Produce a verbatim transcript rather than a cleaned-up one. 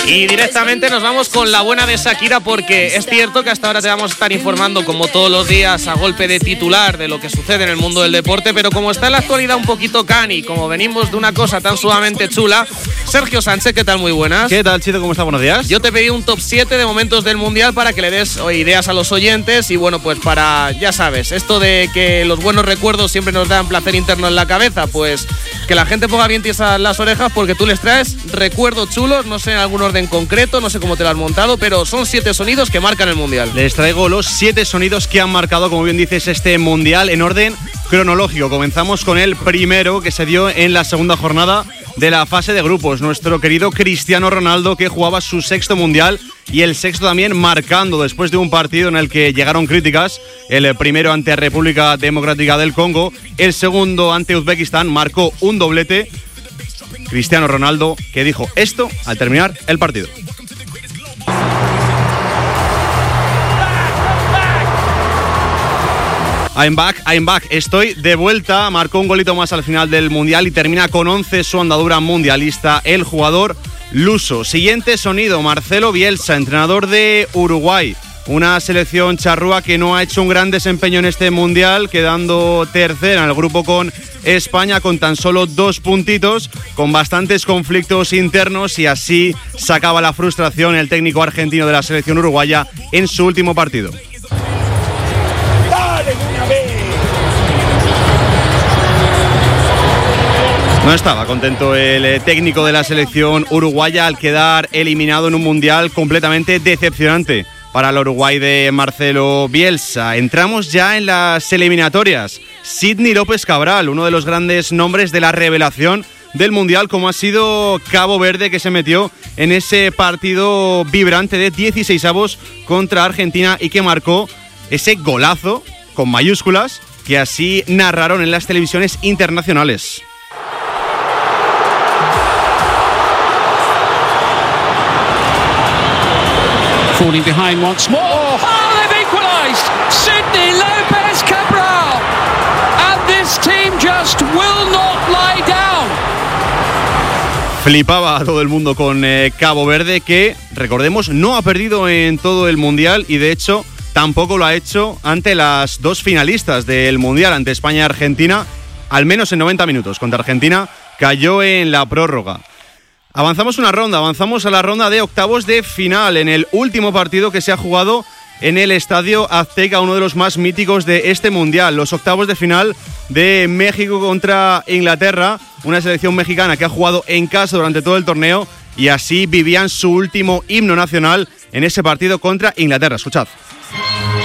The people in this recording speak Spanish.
Y directamente nos vamos con la buena de Shakira, porque es cierto que hasta ahora te vamos a estar informando como todos los días a golpe de titular de lo que sucede en el mundo del deporte, pero como está en la actualidad un poquito cani, como venimos de una cosa tan sumamente chula, Sergio Sánchez, ¿qué tal? Muy buenas. ¿Qué tal, Chito? ¿Cómo estás? Buenos días. Yo te pedí un top siete de momentos del Mundial para que le des ideas a los oyentes y bueno, pues para, ya sabes, esto de que los buenos recuerdos siempre nos dan placer interno en la cabeza, pues que la gente ponga bien tiesas las orejas porque tú les traes recuerdos chulos, no sé en algún orden concreto, no sé cómo te lo has montado, pero son siete sonidos que marcan el Mundial. Les traigo los siete sonidos que han marcado, como bien dices, este Mundial en orden cronológico. Comenzamos con el primero que se dio en la segunda jornada de la fase de grupos. Nuestro querido Cristiano Ronaldo, que jugaba su sexto Mundial y el sexto también marcando después de un partido en el que llegaron críticas. El primero ante República Democrática del Congo, el segundo ante Uzbekistán, marcó un doblete. Cristiano Ronaldo, que dijo esto al terminar el partido. I'm back, I'm back, estoy de vuelta. Marcó un golito más al final del Mundial y termina con once su andadura mundialista el jugador luso. Siguiente sonido, Marcelo Bielsa, entrenador de Uruguay. Una selección charrúa que no ha hecho un gran desempeño en este Mundial, quedando tercera en el grupo con España con tan solo dos puntitos, con bastantes conflictos internos, y así sacaba la frustración el técnico argentino de la selección uruguaya en su último partido. No estaba contento el técnico de la selección uruguaya al quedar eliminado en un Mundial completamente decepcionante para el Uruguay de Marcelo Bielsa. Entramos ya en las eliminatorias. Sidney López Cabral, uno de los grandes nombres de la revelación del Mundial, como ha sido Cabo Verde, que se metió en ese partido vibrante de dieciseisavos contra Argentina y que marcó ese golazo con mayúsculas que así narraron en las televisiones internacionales. Falling behind once more. Oh, they've equalised! Sidney Lopez Cabral! And this team just will not lie down. Flipaba a todo el mundo con eh, Cabo Verde, que, recordemos, no ha perdido en todo el Mundial y, de hecho, tampoco lo ha hecho ante las dos finalistas del Mundial, ante España y Argentina, al menos en noventa minutos. Contra Argentina cayó en la prórroga. Avanzamos una ronda, avanzamos a la ronda de octavos de final en el último partido que se ha jugado en el Estadio Azteca, uno de los más míticos de este Mundial. Los octavos de final de México contra Inglaterra, una selección mexicana que ha jugado en casa durante todo el torneo y así vivían su último himno nacional en ese partido contra Inglaterra. Escuchad.